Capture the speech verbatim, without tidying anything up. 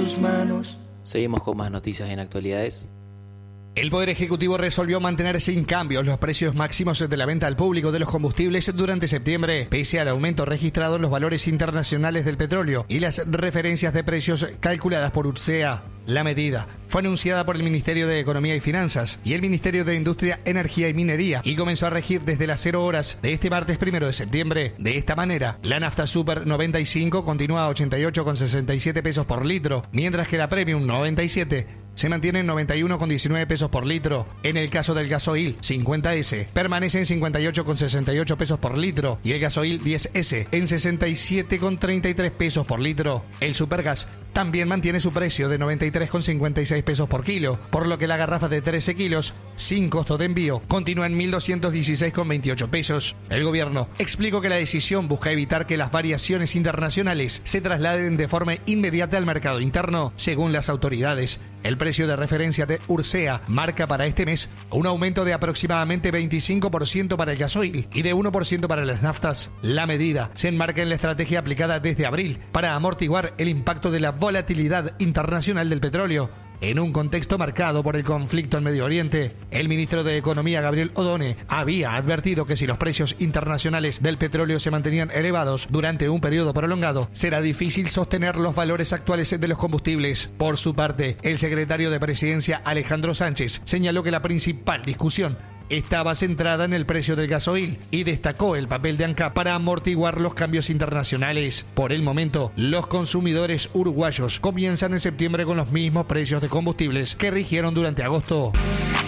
tus manos. Seguimos con más noticias en actualidades. El Poder Ejecutivo resolvió mantener sin cambios los precios máximos de la venta al público de los combustibles durante septiembre, pese al aumento registrado en los valores internacionales del petróleo y las referencias de precios calculadas por U R S E A. La medida fue anunciada por el Ministerio de Economía y Finanzas y el Ministerio de Industria, Energía y Minería y comenzó a regir desde las cero horas de este martes primero de septiembre. De esta manera, la nafta Super noventa y cinco continúa a ochenta y ocho con sesenta y siete pesos por litro, mientras que la Premium noventa y siete se mantiene en noventa y uno con diecinueve pesos por litro. En el caso del gasoil cincuenta ese permanece en cincuenta y ocho con sesenta y ocho pesos por litro y el gasoil diez ese en sesenta y siete con treinta y tres pesos por litro. El Supergas también mantiene su precio de noventa y tres con cincuenta y seis pesos por kilo, por lo que la garrafa de trece kilos, sin costo de envío, continúa en mil doscientos dieciséis con veintiocho pesos. El gobierno explicó que la decisión busca evitar que las variaciones internacionales se trasladen de forma inmediata al mercado interno. Según las autoridades, el precio de referencia de U R S E A marca para este mes un aumento de aproximadamente veinticinco por ciento para el gasoil y de uno por ciento para las naftas. La medida se enmarca en la estrategia aplicada desde abril para amortiguar el impacto de la volatilidad internacional del petróleo. En un contexto marcado por el conflicto en Medio Oriente, el ministro de Economía, Gabriel Odone, había advertido que si los precios internacionales del petróleo se mantenían elevados durante un periodo prolongado, será difícil sostener los valores actuales de los combustibles. Por su parte, el secretario de Presidencia, Alejandro Sánchez, señaló que la principal discusión estaba centrada en el precio del gasoil y destacó el papel de ANCAP para amortiguar los cambios internacionales. Por el momento, los consumidores uruguayos comienzan en septiembre con los mismos precios de combustibles que rigieron durante agosto.